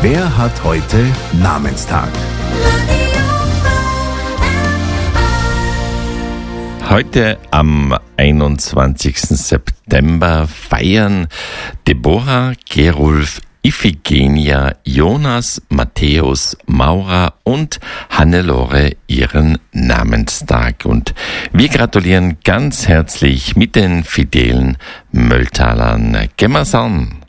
Wer hat heute Namenstag? Heute am 21. September feiern Deborah, Gerulf, Iphigenia, Jonas, Matthäus, Maura und Hannelore ihren Namenstag. Und wir gratulieren ganz herzlich mit den fidelen Mölltalern. Gemmersan!